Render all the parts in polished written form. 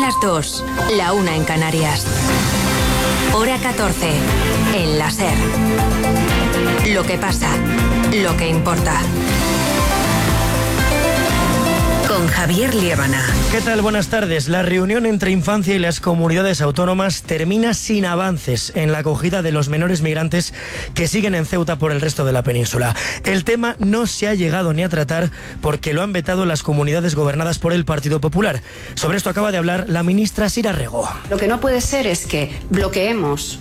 las 2, la 1 en Canarias. Hora 14, en la SER. Lo que pasa, lo que importa. Con Javier Liébana. ¿Qué tal? Buenas tardes. La reunión entre Infancia y las comunidades autónomas termina sin avances en la acogida de los menores migrantes que siguen en Ceuta por el resto de la península. El tema no se ha llegado ni a tratar porque lo han vetado las comunidades gobernadas por el Partido Popular. Sobre esto acaba de hablar la ministra Sira Rego. Lo que no puede ser es que bloqueemos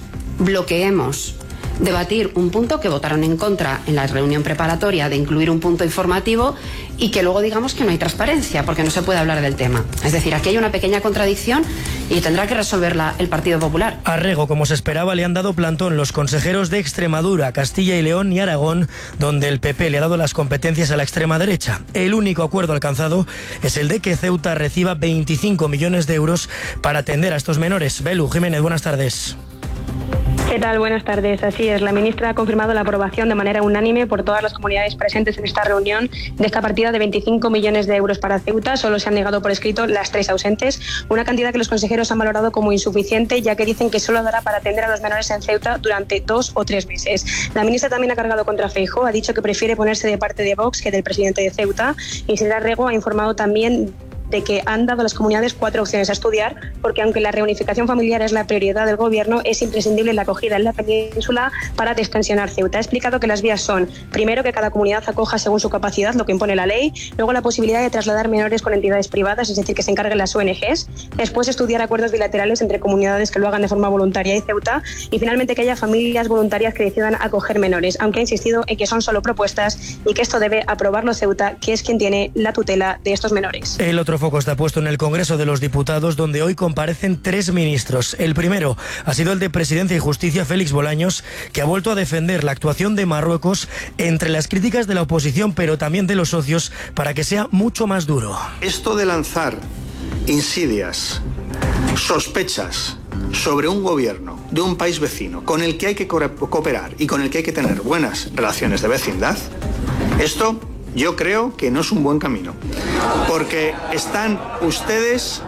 debatir un punto que votaron en contra en la reunión preparatoria de incluir un punto informativo y que luego digamos que no hay transparencia porque no se puede hablar del tema. Es decir, aquí hay una pequeña contradicción y tendrá que resolverla el Partido Popular. A Rego, como se esperaba, le han dado plantón los consejeros de Extremadura, Castilla y León y Aragón, donde el PP le ha dado las competencias a la extrema derecha. El único acuerdo alcanzado es el de que Ceuta reciba 25 millones de euros para atender a estos menores. Belu Jiménez, buenas tardes. ¿Qué tal? Buenas tardes. Así es, la ministra ha confirmado la aprobación de manera unánime por todas las comunidades presentes en esta reunión de esta partida de 25 millones de euros para Ceuta. Solo se han negado por escrito las 3 ausentes, una cantidad que los consejeros han valorado como insuficiente, ya que dicen que solo dará para atender a los menores en Ceuta durante 2 o 3 meses. La ministra también ha cargado contra Feijóo, ha dicho que prefiere ponerse de parte de Vox que del presidente de Ceuta, y Sira Rego ha informado también de que han dado a las comunidades 4 opciones a estudiar, porque aunque la reunificación familiar es la prioridad del gobierno, es imprescindible la acogida en la península para destensionar Ceuta. Ha explicado que las vías son, primero, que cada comunidad acoja según su capacidad, lo que impone la ley, luego la posibilidad de trasladar menores con entidades privadas, es decir, que se encarguen las ONGs, después estudiar acuerdos bilaterales entre comunidades que lo hagan de forma voluntaria y Ceuta, y finalmente que haya familias voluntarias que decidan acoger menores, aunque ha insistido en que son solo propuestas y que esto debe aprobarlo Ceuta, que es quien tiene la tutela de estos menores. El otro foco está puesto en el Congreso de los Diputados, donde hoy comparecen 3 ministros. El primero ha sido el de Presidencia y Justicia, Félix Bolaños, que ha vuelto a defender la actuación de Marruecos entre las críticas de la oposición, pero también de los socios, para que sea mucho más duro. Esto de lanzar insidias, sospechas sobre un gobierno de un país vecino con el que hay que cooperar y con el que hay que tener buenas relaciones de vecindad, esto yo creo que no es un buen camino, porque están ustedes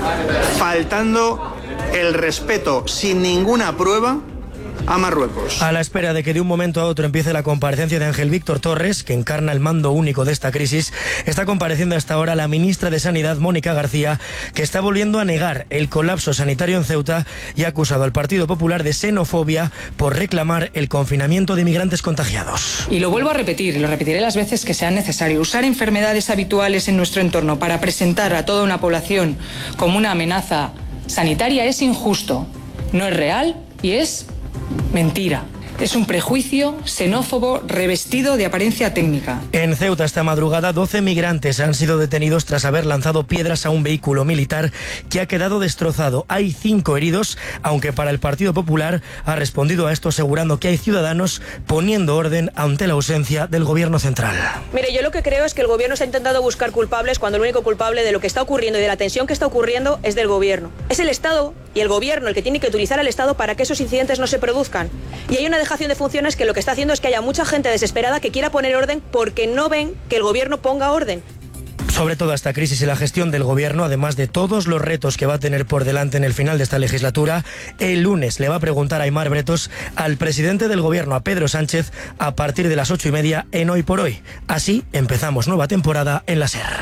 faltando el respeto sin ninguna prueba a Marruecos. A la espera de que de un momento a otro empiece la comparecencia de Ángel Víctor Torres, que encarna el mando único de esta crisis, está compareciendo hasta ahora la ministra de Sanidad, Mónica García, que está volviendo a negar el colapso sanitario en Ceuta y ha acusado al Partido Popular de xenofobia por reclamar el confinamiento de inmigrantes contagiados. Y lo vuelvo a repetir, y lo repetiré las veces que sean necesarias. Usar enfermedades habituales en nuestro entorno para presentar a toda una población como una amenaza sanitaria es injusto, no es real y es mentira. Es un prejuicio xenófobo revestido de apariencia técnica. En Ceuta esta madrugada 12 migrantes han sido detenidos tras haber lanzado piedras a un vehículo militar que ha quedado destrozado. Hay 5 heridos, aunque para el Partido Popular ha respondido a esto asegurando que hay ciudadanos poniendo orden ante la ausencia del gobierno central. Mire, yo lo que creo es que el gobierno está intentando buscar culpables cuando el único culpable de lo que está ocurriendo y de la tensión que está ocurriendo es del gobierno. Es el Estado y el gobierno el que tiene que utilizar al Estado para que esos incidentes no se produzcan. Y hay una dejación de funciones que lo que está haciendo es que haya mucha gente desesperada que quiera poner orden porque no ven que el gobierno ponga orden. Sobre toda esta crisis y la gestión del gobierno, además de todos los retos que va a tener por delante en el final de esta legislatura, el lunes le va a preguntar a Aimar Bretos al presidente del gobierno, a Pedro Sánchez, a partir de las 8:30 en Hoy por Hoy. Así empezamos nueva temporada en la SER.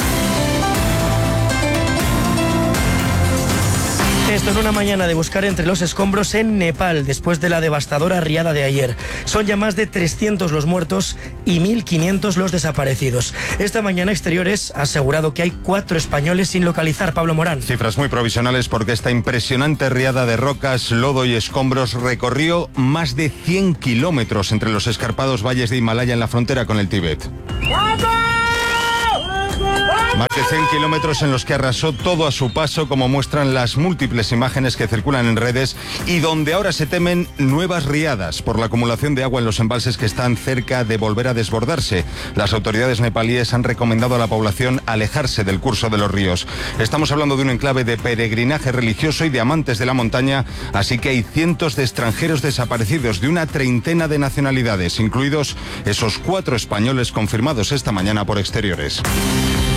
Esto en una mañana de buscar entre los escombros en Nepal, después de la devastadora riada de ayer. Son ya más de 300 los muertos y 1.500 los desaparecidos. Esta mañana Exteriores ha asegurado que hay 4 españoles sin localizar. Pablo Morán. Cifras muy provisionales porque esta impresionante riada de rocas, lodo y escombros recorrió más de 100 kilómetros entre los escarpados valles de Himalaya en la frontera con el Tíbet. Más de 100 kilómetros en los que arrasó todo a su paso, como muestran las múltiples imágenes que circulan en redes, y donde ahora se temen nuevas riadas por la acumulación de agua en los embalses que están cerca de volver a desbordarse. Las autoridades nepalíes han recomendado a la población alejarse del curso de los ríos. Estamos hablando de un enclave de peregrinaje religioso y de amantes de la montaña, así que hay cientos de extranjeros desaparecidos de una treintena de nacionalidades, incluidos esos 4 españoles confirmados esta mañana por Exteriores.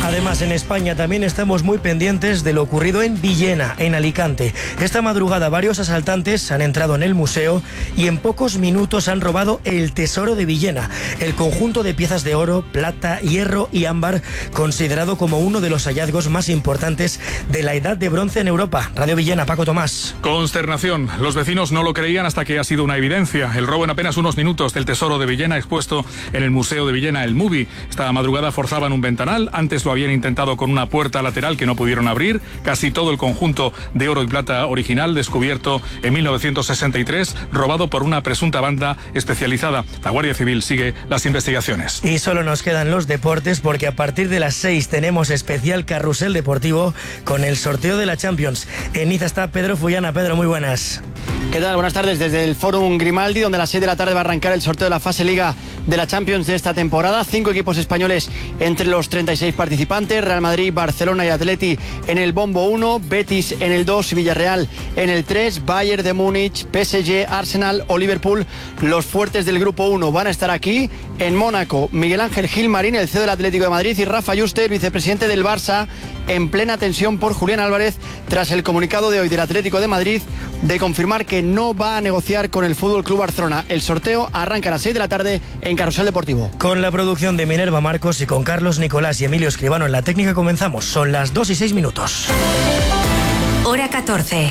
Además, en España también estamos muy pendientes de lo ocurrido en Villena, en Alicante. Esta madrugada varios asaltantes han entrado en el museo y en pocos minutos han robado el tesoro de Villena, el conjunto de piezas de oro, plata, hierro y ámbar, considerado como uno de los hallazgos más importantes de la Edad de Bronce en Europa. Radio Villena, Paco Tomás. Consternación. Los vecinos no lo creían hasta que ha sido una evidencia. El robo en apenas unos minutos del tesoro de Villena expuesto en el Museo de Villena, el MUBI. Esta madrugada forzaban un ventanal. Antes lo habían intentado con una puerta lateral que no pudieron abrir. Casi todo el conjunto de oro y plata original, descubierto en 1963, robado por una presunta banda especializada. La Guardia Civil sigue las investigaciones. Y solo nos quedan los deportes, porque a partir de las 6 tenemos especial carrusel deportivo con el sorteo de la Champions. En Niza está Pedro Fullana. Pedro, muy buenas. ¿Qué tal? Buenas tardes desde el Fórum Grimaldi, donde a las 6 de la tarde va a arrancar el sorteo de la fase Liga de la Champions de esta temporada. 5 equipos españoles entre los 36 participantes: Real Madrid, Barcelona y Atleti en el bombo 1, Betis en el 2, Villarreal en el 3, Bayern de Múnich, PSG, Arsenal o Liverpool. Los fuertes del grupo 1 van a estar aquí. En Mónaco, Miguel Ángel Gilmarín, el CEO del Atlético de Madrid, y Rafa Yuste, vicepresidente del Barça, en plena tensión por Julián Álvarez tras el comunicado de hoy del Atlético de Madrid de confirmar que no va a negociar con el FC Barcelona. El sorteo arranca a las 6 de la tarde en Carrusel Deportivo. Con la producción de Minerva Marcos y con Carlos Nicolás y Emilio Escribano en la técnica comenzamos. Son las 2:06. Hora 14.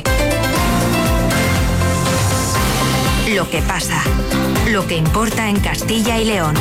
Lo que pasa, lo que importa en Castilla y León.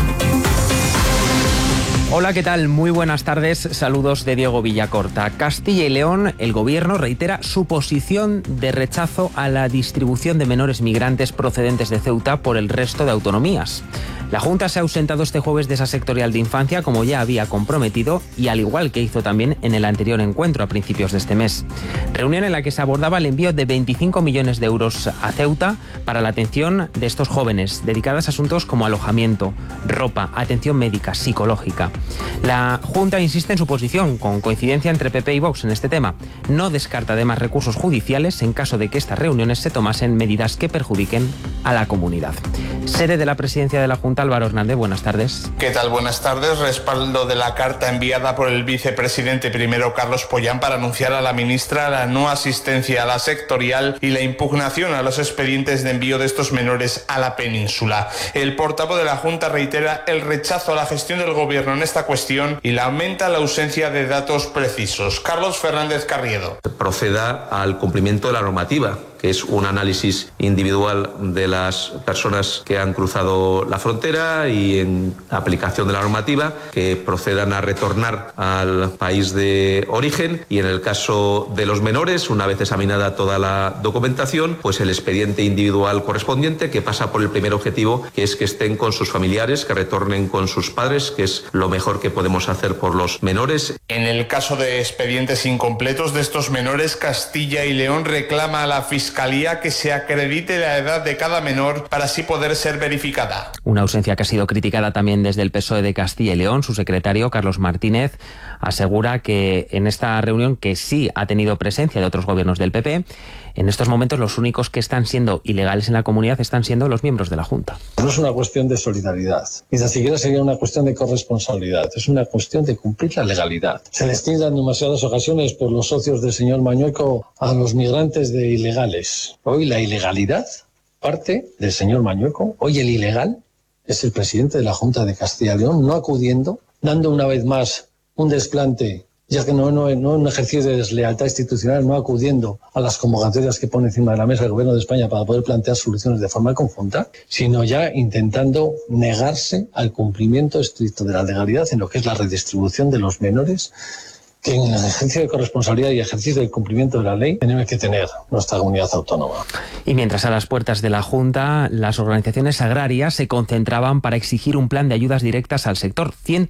Hola, ¿qué tal? Muy buenas tardes. Saludos de Diego Villacorta. Castilla y León, el gobierno reitera su posición de rechazo a la distribución de menores migrantes procedentes de Ceuta por el resto de autonomías. La Junta se ha ausentado este jueves de esa sectorial de infancia, como ya había comprometido, y al igual que hizo también en el anterior encuentro a principios de este mes. Reunión en la que se abordaba el envío de 25 millones de euros a Ceuta para la atención de estos jóvenes, dedicadas a asuntos como alojamiento, ropa, atención médica, psicológica. La Junta insiste en su posición, con coincidencia entre PP y Vox en este tema. No descarta además recursos judiciales en caso de que estas reuniones se tomasen medidas que perjudiquen a la comunidad. Sede de la presidencia de la Junta, Álvaro Hernández, buenas tardes. ¿Qué tal? Buenas tardes. Respaldo de la carta enviada por el vicepresidente primero Carlos Pollán para anunciar a la ministra la no asistencia a la sectorial y la impugnación a los expedientes de envío de estos menores a la península. El portavoz de la Junta reitera el rechazo a la gestión del gobierno en esta cuestión y lamenta la ausencia de datos precisos. Carlos Fernández Carriedo. Proceda al cumplimiento de la normativa, que es un análisis individual de las personas que han cruzado la frontera y, en aplicación de la normativa, que procedan a retornar al país de origen, y en el caso de los menores, una vez examinada toda la documentación, pues el expediente individual correspondiente, que pasa por el primer objetivo, que es que estén con sus familiares, que retornen con sus padres, que es lo mejor que podemos hacer por los menores. En el caso de expedientes incompletos de estos menores, Castilla y León reclama a la Fiscalía que se acredite la edad de cada menor para así poder ser verificada. Una ausencia que ha sido criticada también desde el PSOE de Castilla y León. Su secretario, Carlos Martínez, asegura que en esta reunión, que sí ha tenido presencia de otros gobiernos del PP, en estos momentos los únicos que están siendo ilegales en la comunidad están siendo los miembros de la Junta. No es una cuestión de solidaridad, ni tan siquiera sería una cuestión de corresponsabilidad, es una cuestión de cumplir la legalidad. Se les tilda en demasiadas ocasiones por los socios del señor Mañueco a los migrantes de ilegales. Hoy la ilegalidad parte del señor Mañueco. Hoy el ilegal es el presidente de la Junta de Castilla y León, no acudiendo, dando una vez más un desplante, ya que no un ejercicio de deslealtad institucional, no acudiendo a las convocatorias que pone encima de la mesa el Gobierno de España para poder plantear soluciones de forma conjunta, sino ya intentando negarse al cumplimiento estricto de la legalidad en lo que es la redistribución de los menores, que en el ejercicio de corresponsabilidad y ejercicio del cumplimiento de la ley tenemos que tener nuestra comunidad autónoma. Y mientras a las puertas de la Junta, las organizaciones agrarias se concentraban para exigir un plan de ayudas directas al sector.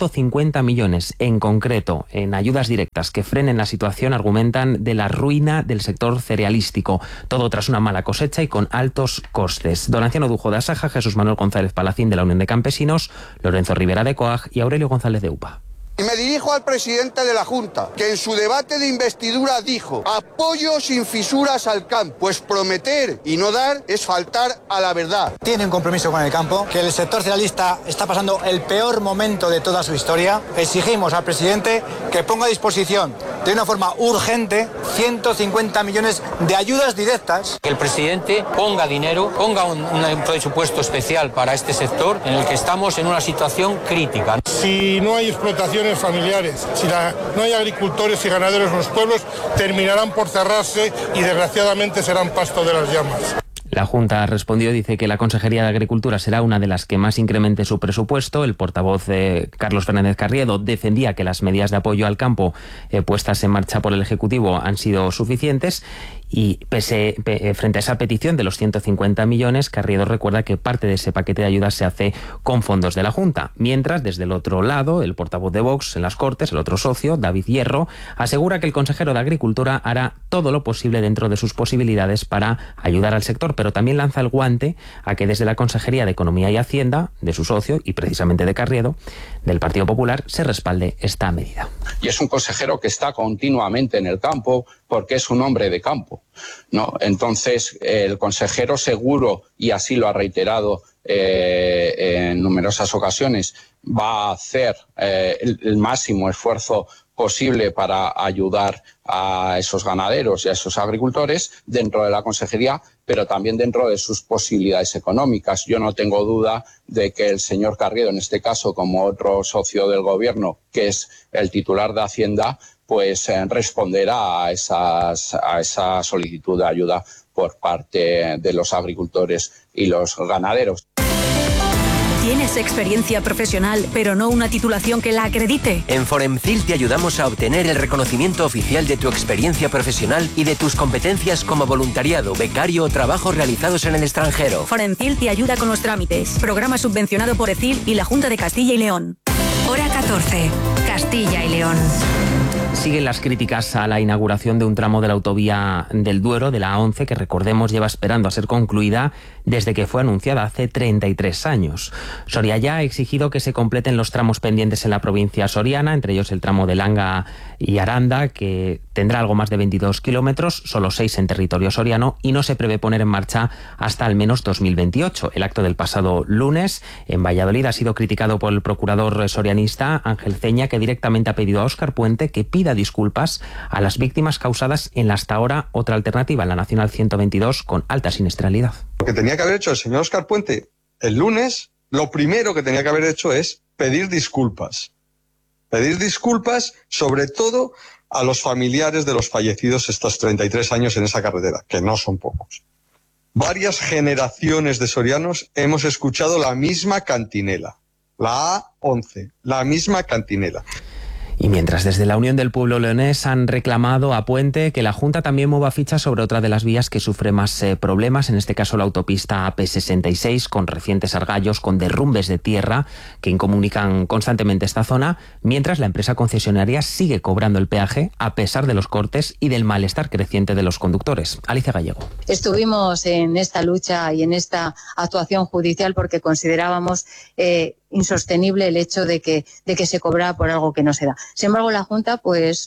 150 millones en concreto en ayudas directas que frenen la situación, argumentan, de la ruina del sector cerealístico. Todo tras una mala cosecha y con altos costes. Don Anciano Dujo de Asaja, Jesús Manuel González Palacín de la Unión de Campesinos, Lorenzo Rivera de COAG y Aurelio González de UPA. Y me dirijo al presidente de la Junta, que en su debate de investidura dijo: apoyo sin fisuras al campo. Pues prometer y no dar es faltar a la verdad. Tiene un compromiso con el campo, que el sector cerealista está pasando el peor momento de toda su historia. Exigimos al presidente que ponga a disposición de una forma urgente 150 millones de ayudas directas. Que el presidente ponga dinero, ponga un presupuesto especial para este sector en el que estamos en una situación crítica. Si no hay explotaciones familiares, si no hay agricultores y ganaderos en los pueblos, terminarán por cerrarse y desgraciadamente serán pasto de las llamas. La Junta ha respondido, dice que la Consejería de Agricultura será una de las que más incremente su presupuesto. El portavoz Carlos Fernández Carriedo defendía que las medidas de apoyo al campo puestas en marcha por el Ejecutivo han sido suficientes. Y frente a esa petición de los 150 millones, Carriedo recuerda que parte de ese paquete de ayudas se hace con fondos de la Junta. Mientras, desde el otro lado, el portavoz de Vox en las Cortes, el otro socio, David Hierro, asegura que el consejero de Agricultura hará todo lo posible dentro de sus posibilidades para ayudar al sector, pero también lanza el guante a que desde la Consejería de Economía y Hacienda, de su socio y precisamente de Carriedo, del Partido Popular, se respalde esta medida. Y es un consejero que está continuamente en el campo porque es un hombre de campo, ¿no? Entonces, el consejero seguro, y así lo ha reiterado en numerosas ocasiones, va a hacer el máximo esfuerzo posible para ayudar a esos ganaderos y a esos agricultores dentro de la consejería, pero también dentro de sus posibilidades económicas. Yo no tengo duda de que el señor Carriedo, en este caso, como otro socio del gobierno, que es el titular de Hacienda, pues responderá a esa solicitud de ayuda por parte de los agricultores y los ganaderos. ¿Tienes experiencia profesional, pero no una titulación que la acredite? En Foremcil te ayudamos a obtener el reconocimiento oficial de tu experiencia profesional y de tus competencias como voluntariado, becario o trabajos realizados en el extranjero. Foremcil te ayuda con los trámites. Programa subvencionado por ECIL y la Junta de Castilla y León. Hora 14. Castilla y León. Siguen las críticas a la inauguración de un tramo de la autovía del Duero, de la A11, que recordemos lleva esperando a ser concluida desde que fue anunciada hace 33 años. Soria ya ha exigido que se completen los tramos pendientes en la provincia soriana, entre ellos el tramo de Langa y Aranda, que tendrá algo más de 22 kilómetros, solo 6 en territorio soriano, y no se prevé poner en marcha hasta al menos 2028. El acto del pasado lunes en Valladolid ha sido criticado por el procurador sorianista Ángel Ceña, que directamente ha pedido a Óscar Puente que pida disculpas a las víctimas causadas en la hasta ahora otra alternativa, en la Nacional 122, con alta siniestralidad. Lo que tenía que haber hecho el señor Óscar Puente el lunes, lo primero que tenía que haber hecho es pedir disculpas. Pedir disculpas sobre todo a los familiares de los fallecidos estos 33 años en esa carretera, que no son pocos. Varias generaciones de sorianos hemos escuchado la misma cantinela, la A11, la misma cantinela. Y mientras desde la Unión del Pueblo Leonés han reclamado a Puente que la Junta también mueva fichas sobre otra de las vías que sufre más problemas, en este caso la autopista AP66, con recientes argallos, con derrumbes de tierra que incomunican constantemente esta zona, mientras la empresa concesionaria sigue cobrando el peaje a pesar de los cortes y del malestar creciente de los conductores. Alicia Gallego. Estuvimos en esta lucha y en esta actuación judicial porque considerábamos insostenible el hecho de que se cobrara por algo que no se da. Sin embargo, la Junta, pues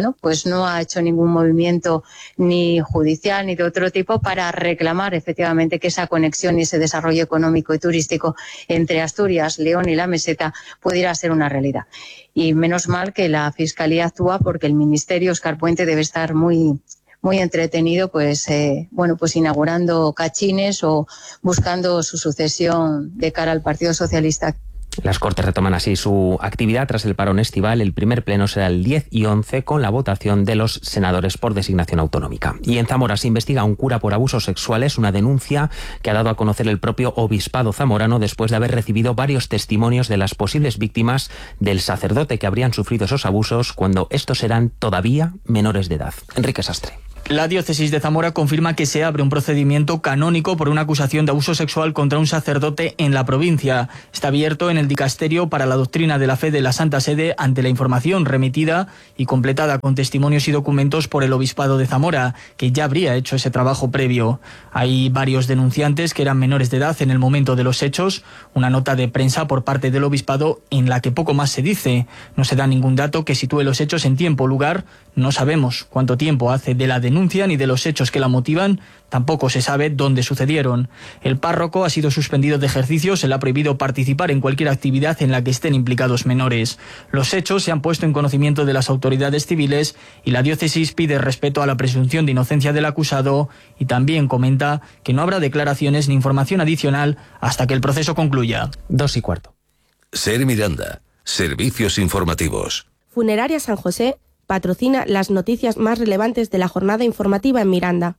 no ha hecho ningún movimiento ni judicial ni de otro tipo para reclamar efectivamente que esa conexión y ese desarrollo económico y turístico entre Asturias, León y la Meseta pudiera ser una realidad. Y menos mal que la Fiscalía actúa, porque el Ministerio, Óscar Puente, debe estar muy entretenido, pues inaugurando cachines o buscando su sucesión de cara al Partido Socialista. Las Cortes retoman así su actividad tras el parón estival. El primer pleno será el 10 y 11 con la votación de los senadores por designación autonómica. Y en Zamora se investiga a un cura por abusos sexuales, una denuncia que ha dado a conocer el propio obispado zamorano después de haber recibido varios testimonios de las posibles víctimas del sacerdote que habrían sufrido esos abusos cuando estos eran todavía menores de edad. Enrique Sastre. La diócesis de Zamora confirma que se abre un procedimiento canónico por una acusación de abuso sexual contra un sacerdote en la provincia. Está abierto en el Dicasterio para la Doctrina de la Fe de la Santa Sede ante la información remitida y completada con testimonios y documentos por el Obispado de Zamora, que ya habría hecho ese trabajo previo. Hay varios denunciantes que eran menores de edad en el momento de los hechos. Una nota de prensa por parte del Obispado en la que poco más se dice. No se da ningún dato que sitúe los hechos en tiempo o lugar. No sabemos cuánto tiempo hace de la denuncia ni de los hechos que la motivan. Tampoco se sabe dónde sucedieron. El párroco ha sido suspendido de ejercicio, se le ha prohibido participar en cualquier actividad en la que estén implicados menores. Los hechos se han puesto en conocimiento de las autoridades civiles y la diócesis pide respeto a la presunción de inocencia del acusado y también comenta que no habrá declaraciones ni información adicional hasta que el proceso concluya. 2:15. Ser Miranda. Servicios informativos. Funeraria San José patrocina las noticias más relevantes de la jornada informativa en Miranda.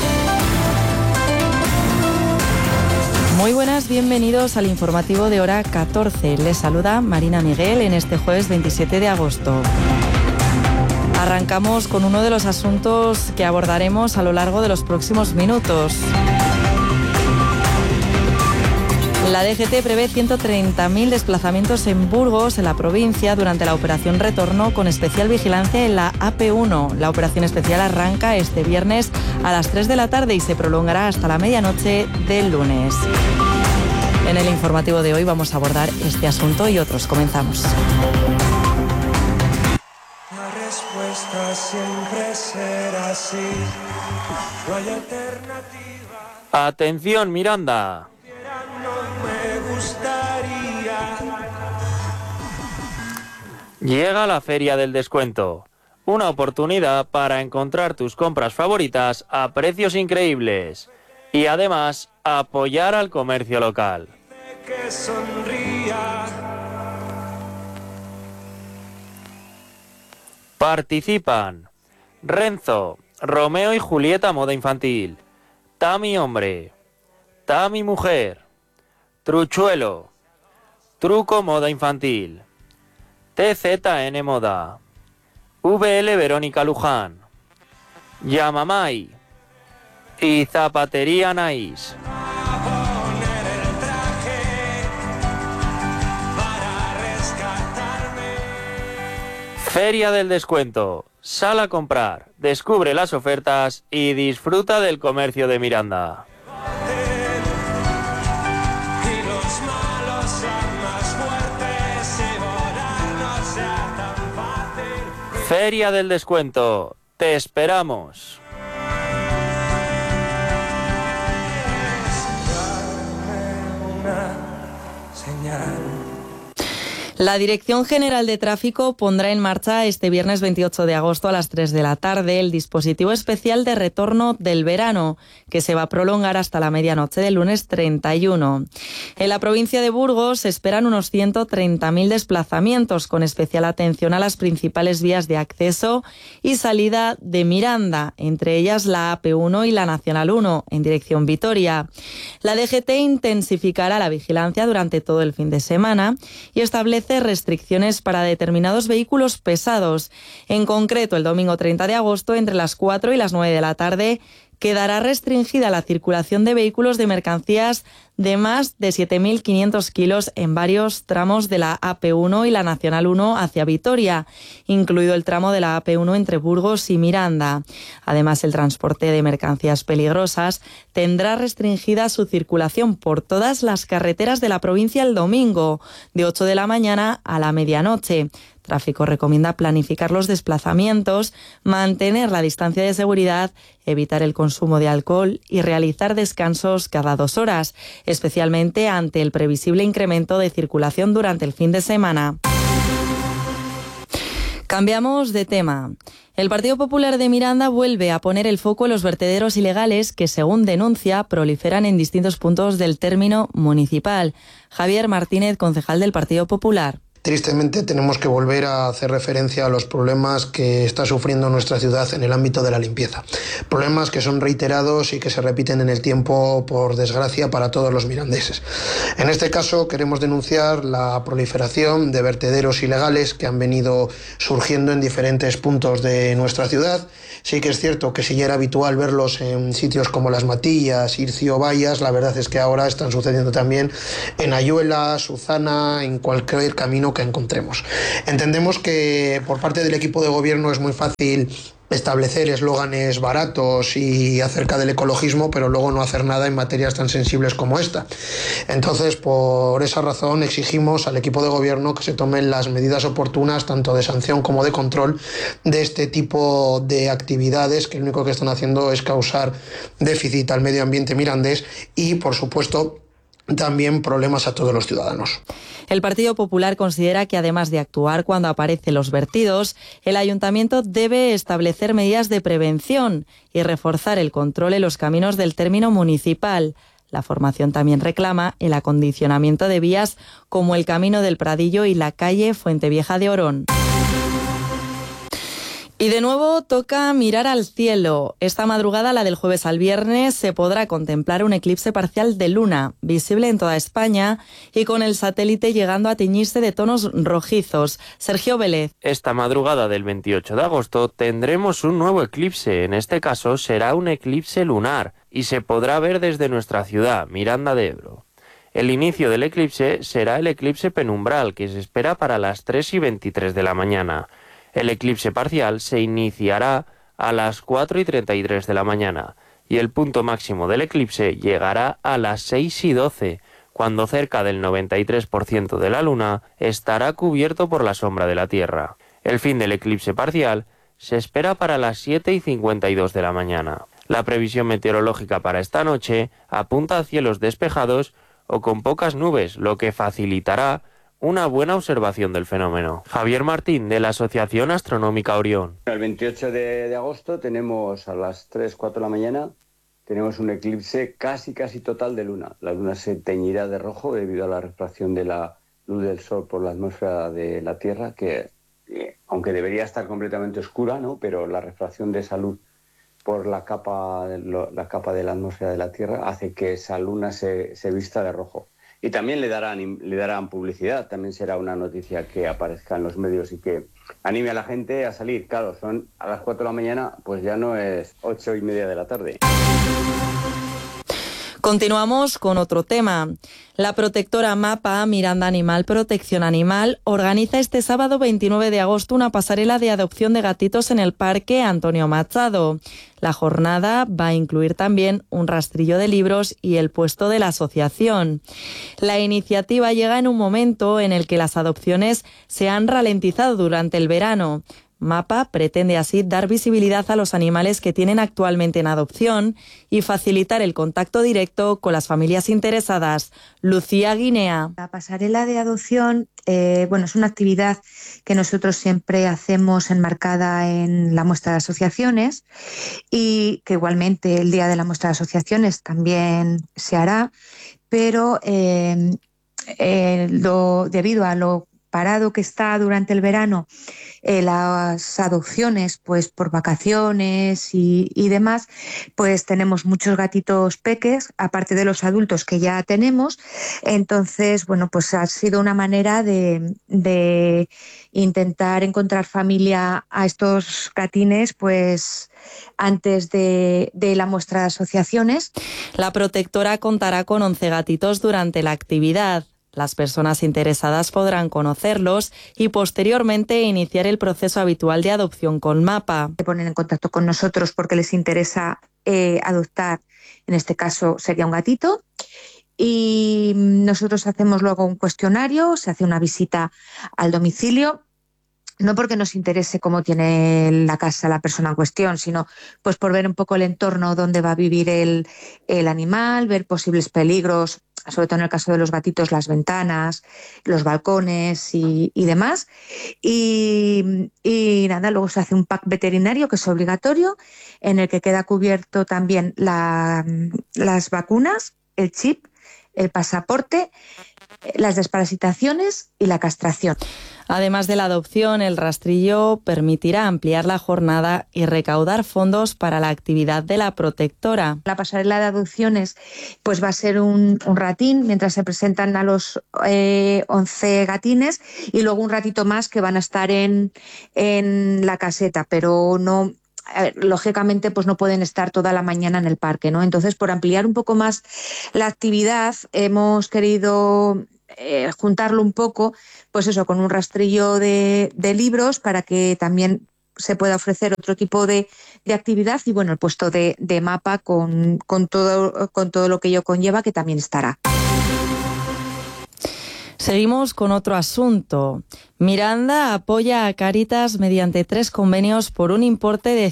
Muy buenas, bienvenidos al informativo de hora 14. Les saluda Marina Miguel en este jueves 27 de agosto. Arrancamos con uno de los asuntos que abordaremos a lo largo de los próximos minutos. La DGT prevé 130.000 desplazamientos en Burgos, en la provincia, durante la operación Retorno, con especial vigilancia en la AP1. La operación especial arranca este viernes a las 3 de la tarde y se prolongará hasta la medianoche del lunes. En el informativo de hoy vamos a abordar este asunto y otros. Comenzamos. La respuesta siempre será sí. No hay alternativa. Atención, Miranda. Llega la Feria del Descuento, una oportunidad para encontrar tus compras favoritas a precios increíbles y además apoyar al comercio local. Participan Renzo, Romeo y Julieta Moda Infantil, Tami Hombre, Tami Mujer, Truchuelo, Truco Moda Infantil, TZN Moda, VL Verónica Luján, Yamamay y Zapatería Naís. Feria del Descuento. Sal a comprar, descubre las ofertas y disfruta del comercio de Miranda. Feria del Descuento. Te esperamos. La Dirección General de Tráfico pondrá en marcha este viernes 28 de agosto a las 3 de la tarde el dispositivo especial de retorno del verano, que se va a prolongar hasta la medianoche del lunes 31. En la provincia de Burgos se esperan unos 130.000 desplazamientos, con especial atención a las principales vías de acceso y salida de Miranda, entre ellas la AP1 y la Nacional 1, en dirección Vitoria. La DGT intensificará la vigilancia durante todo el fin de semana y establece restricciones para determinados vehículos pesados. En concreto, el domingo 30 de agosto, entre las 4 y las 9 de la tarde, quedará restringida la circulación de vehículos de mercancías de más de 7.500 kilos en varios tramos de la AP1 y la Nacional 1 hacia Vitoria, incluido el tramo de la AP1 entre Burgos y Miranda. Además, el transporte de mercancías peligrosas tendrá restringida su circulación por todas las carreteras de la provincia el domingo, de 8 de la mañana a la medianoche. Tráfico recomienda planificar los desplazamientos, mantener la distancia de seguridad, evitar el consumo de alcohol y realizar descansos cada 2 horas, especialmente ante el previsible incremento de circulación durante el fin de semana. Cambiamos de tema. El Partido Popular de Miranda vuelve a poner el foco en los vertederos ilegales que, según denuncia, proliferan en distintos puntos del término municipal. Javier Martínez, concejal del Partido Popular. Tristemente tenemos que volver a hacer referencia a los problemas que está sufriendo nuestra ciudad en el ámbito de la limpieza. Problemas que son reiterados y que se repiten en el tiempo, por desgracia, para todos los mirandeses. En este caso queremos denunciar la proliferación de vertederos ilegales que han venido surgiendo en diferentes puntos de nuestra ciudad. Sí que es cierto que si ya era habitual verlos en sitios como Las Matillas, Ircio, Bayas, la verdad es que ahora están sucediendo también en Ayuela, Suzana, en cualquier camino que encontremos. Entendemos que por parte del equipo de gobierno es muy fácil establecer eslóganes baratos y acerca del ecologismo, pero luego no hacer nada en materias tan sensibles como esta. Entonces, por esa razón, exigimos al equipo de gobierno que se tomen las medidas oportunas, tanto de sanción como de control, de este tipo de actividades que lo único que están haciendo es causar déficit al medio ambiente mirandés y, por supuesto, también problemas a todos los ciudadanos. El Partido Popular considera que además de actuar cuando aparecen los vertidos, el Ayuntamiento debe establecer medidas de prevención y reforzar el control en los caminos del término municipal. La formación también reclama el acondicionamiento de vías como el Camino del Pradillo y la calle Fuentevieja de Orón. Y de nuevo toca mirar al cielo. Esta madrugada, la del jueves al viernes, se podrá contemplar un eclipse parcial de luna, visible en toda España y con el satélite llegando a teñirse de tonos rojizos. Sergio Vélez. Esta madrugada del 28 de agosto tendremos un nuevo eclipse. En este caso será un eclipse lunar y se podrá ver desde nuestra ciudad, Miranda de Ebro. El inicio del eclipse será el eclipse penumbral, que se espera para las 3:23 de la mañana. El eclipse parcial se iniciará a las 4:33 de la mañana y el punto máximo del eclipse llegará a las 6:12, cuando cerca del 93% de la luna estará cubierto por la sombra de la Tierra. El fin del eclipse parcial se espera para las 7:52 de la mañana. La previsión meteorológica para esta noche apunta a cielos despejados o con pocas nubes, lo que facilitará una buena observación del fenómeno. Javier Martín, de la Asociación Astronómica Orión. El 28 de agosto tenemos a las 3-4 de la mañana, tenemos un eclipse casi total de luna. La luna se teñirá de rojo debido a la refracción de la luz del sol por la atmósfera de la Tierra, que aunque debería estar completamente oscura, ¿no?, pero la refracción de esa luz por la capa de la atmósfera de la Tierra hace que esa luna se vista de rojo. Y también le darán publicidad, también será una noticia que aparezca en los medios y que anime a la gente a salir. Claro, son a las 4 de la mañana, pues ya no es 8:30 de la tarde. Continuamos con otro tema. La protectora MAPA, Miranda Animal Protección Animal, organiza este sábado 29 de agosto una pasarela de adopción de gatitos en el Parque Antonio Machado. La jornada va a incluir también un rastrillo de libros y el puesto de la asociación. La iniciativa llega en un momento en el que las adopciones se han ralentizado durante el verano. MAPA pretende así dar visibilidad a los animales que tienen actualmente en adopción y facilitar el contacto directo con las familias interesadas. Lucía Guinea. La pasarela de adopción es una actividad que nosotros siempre hacemos enmarcada en la muestra de asociaciones y que igualmente el día de la muestra de asociaciones también se hará, pero debido a lo parado que está durante el verano las adopciones, pues por vacaciones y demás, pues tenemos muchos gatitos peques, aparte de los adultos que ya tenemos. Entonces, pues ha sido una manera de intentar encontrar familia a estos gatines, pues antes de la muestra de asociaciones. La protectora contará con 11 gatitos durante la actividad. Las personas interesadas podrán conocerlos y posteriormente iniciar el proceso habitual de adopción con MAPA. Se ponen en contacto con nosotros porque les interesa adoptar, en este caso sería un gatito, y nosotros hacemos luego un cuestionario, se hace una visita al domicilio. No porque nos interese cómo tiene la casa la persona en cuestión, sino pues por ver un poco el entorno donde va a vivir el animal, ver posibles peligros, sobre todo en el caso de los gatitos, las ventanas, los balcones y demás. Y nada, luego se hace un pack veterinario que es obligatorio, en el que queda cubierto también las vacunas, el chip, el pasaporte las desparasitaciones y la castración. Además de la adopción, el rastrillo permitirá ampliar la jornada y recaudar fondos para la actividad de la protectora. La pasarela de adopciones pues va a ser un ratín mientras se presentan a los 11 gatines y luego un ratito más que van a estar en la caseta, pero no... lógicamente pues no pueden estar toda la mañana en el parque, ¿no? Entonces, por ampliar un poco más la actividad, hemos querido juntarlo un poco, pues eso, con un rastrillo de libros para que también se pueda ofrecer otro tipo de actividad y bueno, el puesto de mapa con todo lo que ello conlleva, que también estará. Seguimos con otro asunto. Miranda apoya a Cáritas mediante 3 convenios por un importe de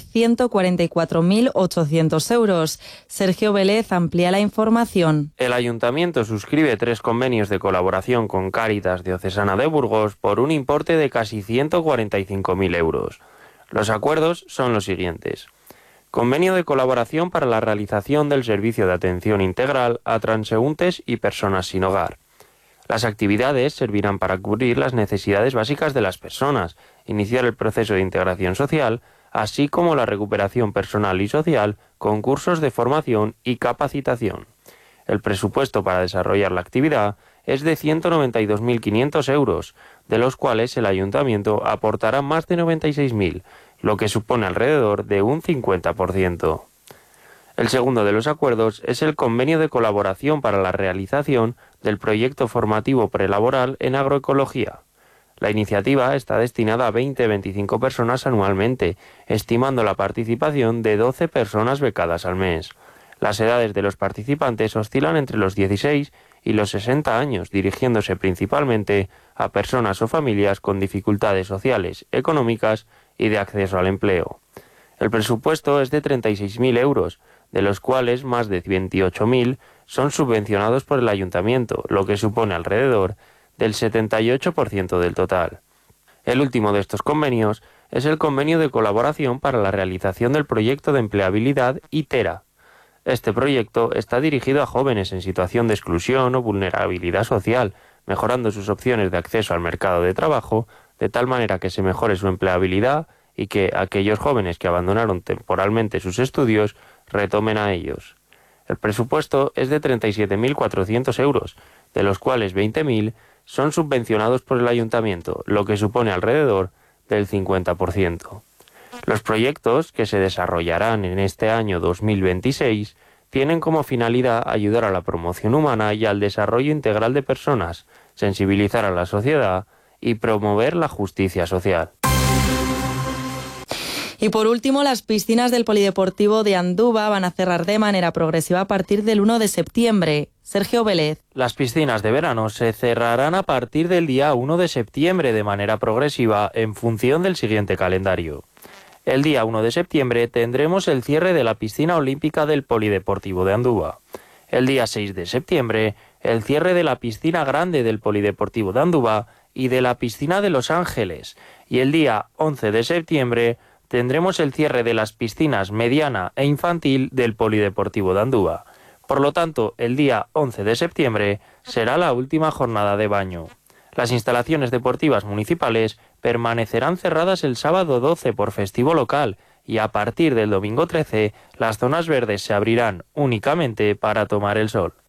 144.800 euros. Sergio Vélez amplía la información. El Ayuntamiento suscribe 3 convenios de colaboración con Cáritas Diocesana de Burgos por un importe de casi 145.000 euros. Los acuerdos son los siguientes. Convenio de colaboración para la realización del servicio de atención integral a transeúntes y personas sin hogar. Las actividades servirán para cubrir las necesidades básicas de las personas, iniciar el proceso de integración social, así como la recuperación personal y social con cursos de formación y capacitación. El presupuesto para desarrollar la actividad es de 192.500 euros, de los cuales el Ayuntamiento aportará más de 96.000, lo que supone alrededor de un 50%. El segundo de los acuerdos es el convenio de colaboración para la realización del proyecto formativo prelaboral en agroecología. La iniciativa está destinada a 20-25 personas anualmente, estimando la participación de 12 personas becadas al mes. Las edades de los participantes oscilan entre los 16 y los 60 años, dirigiéndose principalmente a personas o familias con dificultades sociales, económicas y de acceso al empleo. El presupuesto es de 36.000 euros, de los cuales más de 28.000 son subvencionados por el Ayuntamiento, lo que supone alrededor del 78% del total. El último de estos convenios es el convenio de colaboración para la realización del proyecto de empleabilidad ITERA. Este proyecto está dirigido a jóvenes en situación de exclusión o vulnerabilidad social, mejorando sus opciones de acceso al mercado de trabajo, de tal manera que se mejore su empleabilidad y que aquellos jóvenes que abandonaron temporalmente sus estudios retomen a ellos. El presupuesto es de 37.400 euros, de los cuales 20.000 son subvencionados por el Ayuntamiento, lo que supone alrededor del 50%. Los proyectos que se desarrollarán en este año 2026 tienen como finalidad ayudar a la promoción humana y al desarrollo integral de personas, sensibilizar a la sociedad y promover la justicia social. Y por último, las piscinas del Polideportivo de Andúba van a cerrar de manera progresiva a partir del 1 de septiembre. Sergio Vélez. Las piscinas de verano se cerrarán a partir del día 1 de septiembre de manera progresiva en función del siguiente calendario. El día 1 de septiembre tendremos el cierre de la piscina olímpica del Polideportivo de Andúba. El día 6 de septiembre, el cierre de la piscina grande del Polideportivo de Andúba y de la piscina de Los Ángeles. Y el día 11 de septiembre tendremos el cierre de las piscinas mediana e infantil del Polideportivo de Andúba. Por lo tanto, el día 11 de septiembre será la última jornada de baño. Las instalaciones deportivas municipales permanecerán cerradas el sábado 12 por festivo local y a partir del domingo 13 las zonas verdes se abrirán únicamente para tomar el sol.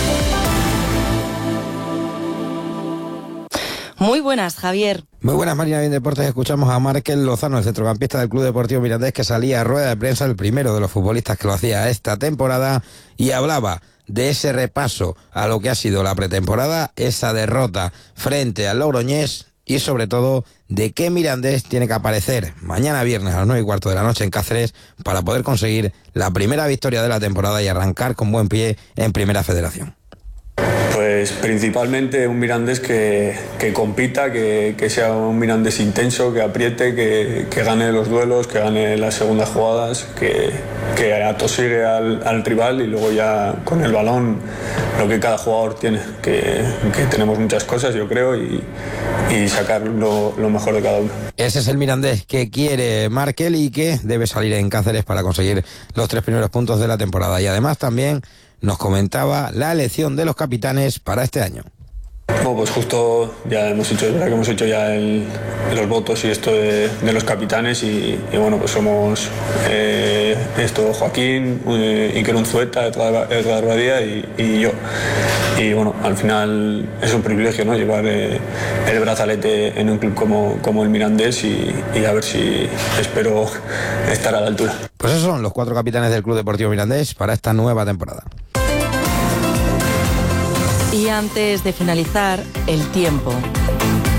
Muy buenas, Javier. Muy buenas, Marina. Bien Deportes. Escuchamos a Márquez Lozano, el centrocampista del Club Deportivo Mirandés, que salía a rueda de prensa, el primero de los futbolistas que lo hacía esta temporada, y hablaba de ese repaso a lo que ha sido la pretemporada, esa derrota frente al Logroñés y sobre todo de qué Mirandés tiene que aparecer mañana viernes a las 9:15 de la noche en Cáceres para poder conseguir la primera victoria de la temporada y arrancar con buen pie en Primera Federación. Pues principalmente un Mirandés que compita, que sea un Mirandés intenso, que apriete, que gane los duelos, que gane las segundas jugadas, que atosigue al rival y luego ya con el balón lo que cada jugador tiene, que tenemos muchas cosas, yo creo, y sacar lo mejor de cada uno. Ese es el Mirandés que quiere Markel y que debe salir en Cáceres para conseguir los 3 primeros puntos de la temporada. Y además también nos comentaba la elección de los capitanes para este año. Bueno, pues justo ya hemos hecho, es verdad que hemos hecho ya los votos y esto de los capitanes y bueno, pues somos Joaquín, Iker Unzueta, Edgar Badía y yo. Y bueno, al final es un privilegio, ¿no?, llevar el brazalete en un club como el Mirandés y a ver si espero estar a la altura. Pues esos son los 4 capitanes del Club Deportivo Mirandés para esta nueva temporada. Y antes de finalizar, el tiempo.